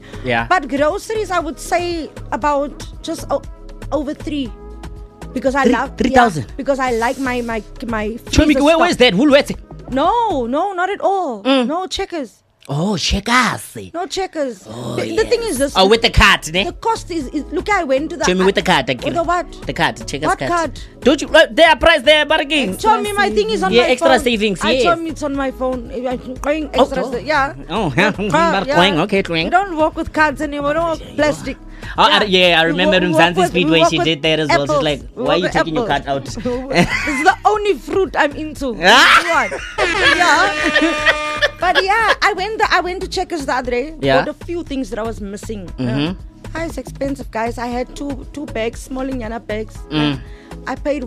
everything. Yeah. But groceries, I would say about just over 3. Because I love 3,000. because I like my Show me, freezer where's stock. that? Woolworths? No, not at all. No Checkers. Oh, Checkers. No Checkers. Oh, the thing is this. Oh, with the card, ne? The cost is look, I went to the. Show me with the card. With the what? The card. Checkers What card. card? Don't you? Their price there, bargain. Show me my thing is on Yeah, my extra phone. savings, I yes. told me it's on my phone. I'm going extra. Yeah. Oh, okay, We don't work with cards anymore. We don't work with plastic. Oh, I remember in Zanzibar Speed when she with did that as well. She's apples. like, We why are work you with taking your apples. card out? This is the only fruit I'm into. Ah! What? Yeah. But yeah, I went to Checkers the other day. Yeah. Bought a few things that I was missing. It's expensive, guys. I had two bags, small Inyana bags. I paid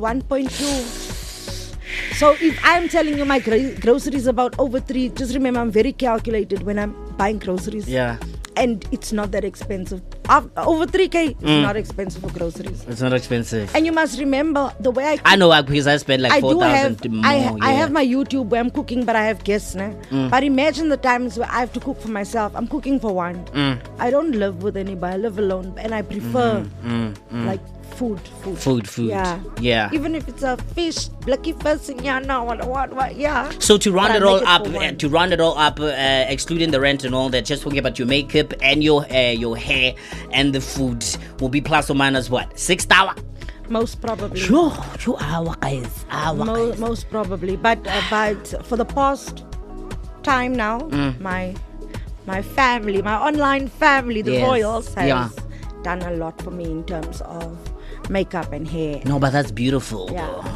1.2. So if I'm telling you my groceries about over 3, just remember I'm very calculated when I'm buying groceries. Yeah. And it's not that expensive. Over 3K, it's not expensive for groceries. It's not expensive. And you must remember the way I cook. I know because I spent like 4,000 more. I have my YouTube where I'm cooking, but I have guests now. But imagine the times where I have to cook for myself. I'm cooking for one. I don't live with anybody. I live alone, and I prefer like food. Food. Yeah. Even if it's a fish, blacky fish, what? Yeah. So to round But it I all make it up, excluding the rent and all that, just talking about your makeup and your hair and the food will be plus or minus what? 6 hours? Most probably. Sure, hour guys. Most probably. But for the past time now, my family, my online family, the Yes. Royals, has Yeah. done a lot for me in terms of makeup and hair. No, but that's beautiful.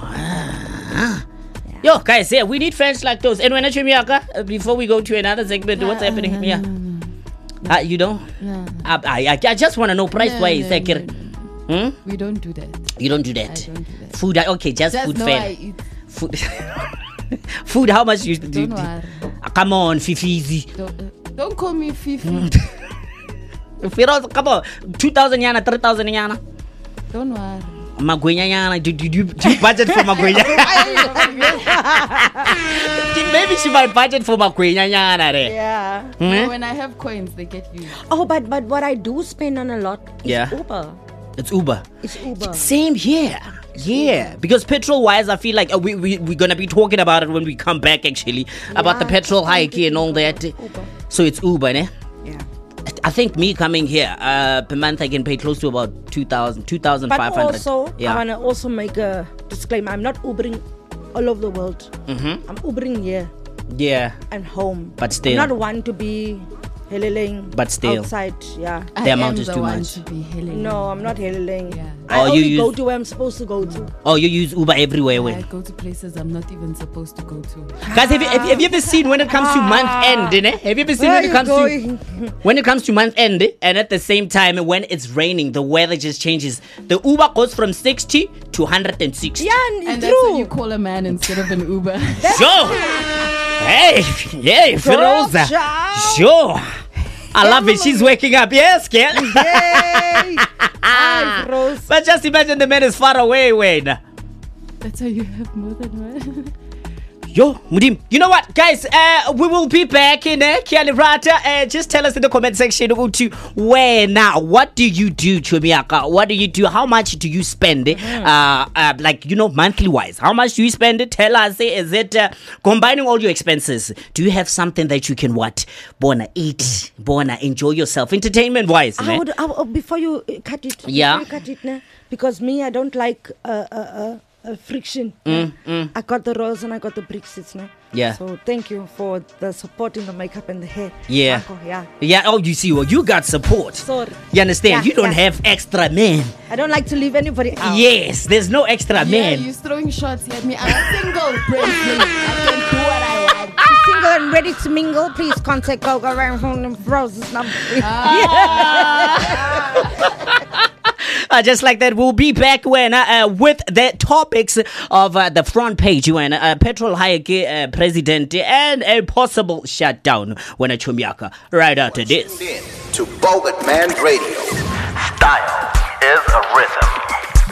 Yeah. Yo, guys, yeah, we need friends like those. And when I Chimiaka, before we go to another segment, what's happening? Yeah. You don't? Yeah. I just want to know price wise. We don't do that. You don't do that. I don't do that. Food, okay, just food know fair. I eat. Food. Food, how much you do? Don't worry. Come on, Fifi. Don't call me Fifi. Firoz, come on. 2,000 yana, 3,000 yana. Don't worry. Magwenya yana. Do you budget for Magwenya? Maybe she might budget for Magwenya yana. Yeah. No, when I have coins, they get used. Oh, but what I do spend on a lot is Uber. It's Uber. It's Uber. Same here. Yeah, because petrol wise, I feel like we're gonna be talking about it when we come back actually about the petrol hike and all that. Uber. So it's Uber, ne? Yeah. I think me coming here per month I can pay close to about 2,000, 2,500. But also, yeah. I want to also make a disclaimer. I'm not Ubering all over the world. I'm Ubering here Yeah, and home. But still. I'm not one to be heliling But still. outside. Yeah. The amount am is the too one much. To be heliling. No, I'm not heliling. Yeah. I Oh, you only go use- to where I'm supposed to go to. Oh, you use Uber everywhere. I When go to places I'm not even supposed to go to. guys, have you ever seen when it comes to month end? Ne? Have you ever seen Where when it are comes you to when it comes to month end, and at the same time when it's raining, the weather just changes. The Uber goes from 60 to 160. Yeah, And true. that's when you call a man instead of an Uber. Sure. Hey, yeah, Firoza. child. Sure. I love it. She's waking up. Yes, girl. Yay! Hi, Rose. But just imagine the man is far away. Wait. That's how you have more than one. Yo, Mudim. You know what, guys? We will be back in Kiali Rata. Just tell us in the comment section where now. What do you do, Chumiaka? What do you do? How much do you spend? Like, monthly wise. How much do you spend? Tell us. Is it combining all your expenses? Do you have something that you can Bona eat, Bona enjoy yourself, entertainment wise? Before you cut it. Yeah. Before you cut it, nah, because me, I don't like friction. I got the rose and I got the bricks. Yeah. So thank you for the support in the makeup and the hair. Yeah. Uncle, yeah. Yeah. Oh, you see, well, you got support. Sorry. You understand? Yeah, You don't yeah. have extra men. I don't like to leave anybody out. Yes, there's no extra Yeah, men. you're throwing shots at me. I'm single, Brinsley. I can do what I want. Single and ready to mingle, please contact Gogo around from Rose's number. Just like that, we'll be back when with the topics of the front page when petrol hike president and a possible shutdown when a Chumiaka right after this. Tuned in to Bogart Man Radio. Style is a rhythm.